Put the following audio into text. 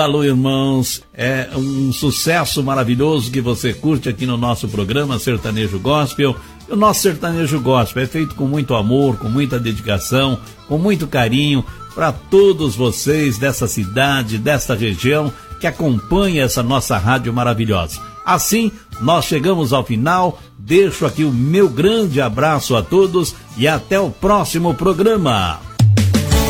Alô, irmãos, é um sucesso maravilhoso que você curte aqui no nosso programa Sertanejo Gospel. O nosso Sertanejo Gospel é feito com muito amor, com muita dedicação, com muito carinho para todos vocês dessa cidade, dessa região que acompanha essa nossa rádio maravilhosa. Assim, nós chegamos ao final. Deixo aqui o meu grande abraço a todos e até o próximo programa.